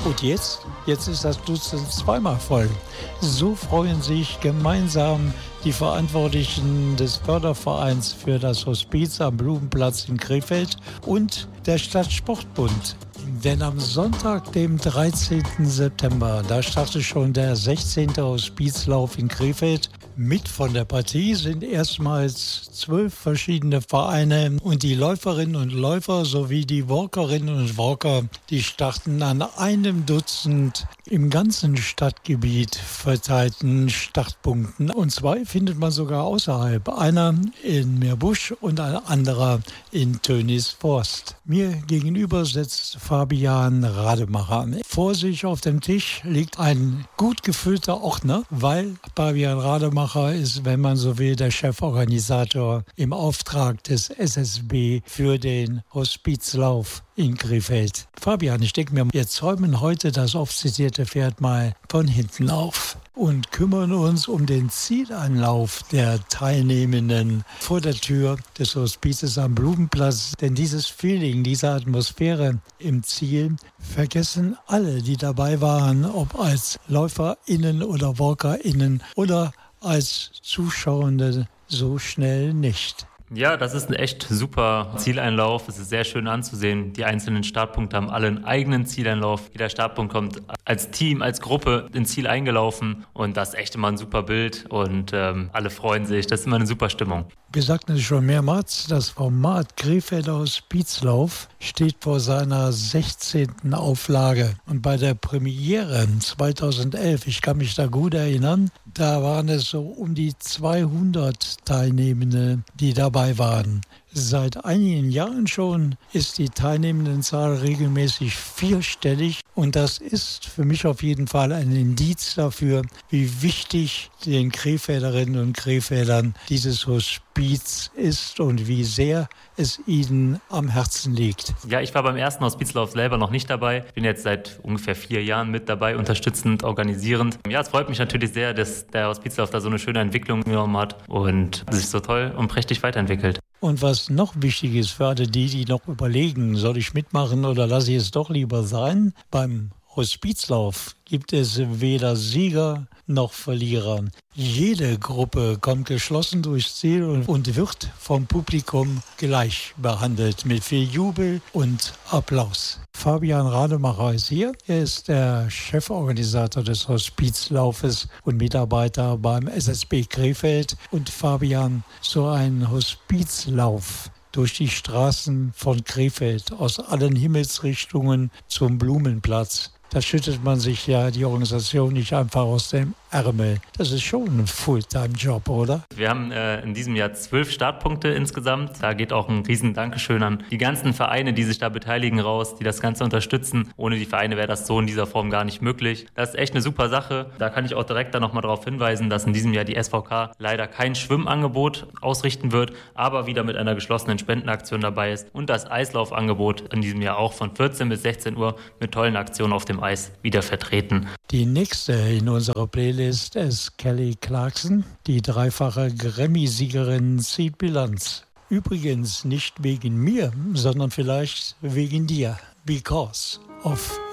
Und jetzt ist das Dutzend zweimal voll. So freuen sich gemeinsam die Verantwortlichen des Fördervereins für das Hospiz am Blumenplatz in Krefeld und der Stadtsportbund. Denn am Sonntag, dem 13. September, da startet schon der 16. Hospizlauf in Krefeld. Mit von der Partie sind erstmals 12 verschiedene Vereine und die Läuferinnen und Läufer sowie die Walkerinnen und Walker, die starten an einem Dutzend im ganzen Stadtgebiet verteilten Startpunkten. Und zwei findet man sogar außerhalb. Einer in Meerbusch und ein anderer in Tönisforst. Mir gegenüber sitzt Fabian Rademacher. Vor sich auf dem Tisch liegt ein gut gefüllter Ordner, weil Fabian Rademacher ist, wenn man so will, der Cheforganisator im Auftrag des SSB für den Hospizlauf in Krefeld. Fabian, ich denke mir, wir zäumen heute das oft zitierte Pferd mal von hinten auf und kümmern uns um den Zieleinlauf der Teilnehmenden vor der Tür des Hospizes am Blumenplatz. Denn dieses Feeling, diese Atmosphäre im Ziel vergessen alle, die dabei waren, ob als LäuferInnen oder WalkerInnen oder als Zuschauende, so schnell nicht. Ja, das ist ein echt super Zieleinlauf. Es ist sehr schön anzusehen. Die einzelnen Startpunkte haben alle einen eigenen Zieleinlauf. Jeder Startpunkt kommt als Team, als Gruppe ins Ziel eingelaufen. Und das ist echt immer ein super Bild. Und alle freuen sich. Das ist immer eine super Stimmung. Wir sagten es schon mehrmals, das Format Krefelder Hospizlauf steht vor seiner 16. Auflage. Und bei der Premiere 2011, ich kann mich da gut erinnern, da waren es so um die 200 Teilnehmende, die dabei waren. Seit einigen Jahren schon ist die Teilnehmendenzahl regelmäßig vierstellig und das ist für mich auf jeden Fall ein Indiz dafür, wie wichtig den Krefelderinnen und Krefeldern dieses Hospiz ist und wie sehr es ihnen am Herzen liegt. Ja, ich war beim ersten Hospizlauf selber noch nicht dabei. Bin jetzt seit ungefähr 4 Jahren mit dabei, unterstützend, organisierend. Ja, es freut mich natürlich sehr, dass der Hospizlauf da so eine schöne Entwicklung genommen hat und sich so toll und prächtig weiterentwickelt. Und was noch wichtig ist für alle die noch überlegen, soll ich mitmachen oder lasse ich es doch lieber sein? Beim Hospizlauf gibt es weder Sieger noch Verlierer. Jede Gruppe kommt geschlossen durchs Ziel und wird vom Publikum gleich behandelt mit viel Jubel und Applaus. Fabian Rademacher ist hier. Er ist der Cheforganisator des Hospizlaufes und Mitarbeiter beim SSB Krefeld. Und Fabian, so ein Hospizlauf durch die Straßen von Krefeld aus allen Himmelsrichtungen zum Blumenplatz. Da schüttet man sich ja die Organisation nicht einfach aus dem Ärmel. Das ist schon ein Fulltime-Job, oder? Wir haben in diesem Jahr 12 Startpunkte insgesamt. Da geht auch ein riesen Dankeschön an die ganzen Vereine, die sich da beteiligen, raus, die das Ganze unterstützen. Ohne die Vereine wäre das so in dieser Form gar nicht möglich. Das ist echt eine super Sache. Da kann ich auch direkt dann nochmal darauf hinweisen, dass in diesem Jahr die SVK leider kein Schwimmangebot ausrichten wird, aber wieder mit einer geschlossenen Spendenaktion dabei ist und das Eislaufangebot in diesem Jahr auch von 14 bis 16 Uhr mit tollen Aktionen auf dem Eis wieder vertreten. Die nächste in unserer Playlist ist Kelly Clarkson. Die dreifache Grammy-Siegerin zieht Bilanz. Übrigens nicht wegen mir, sondern vielleicht wegen dir. Because of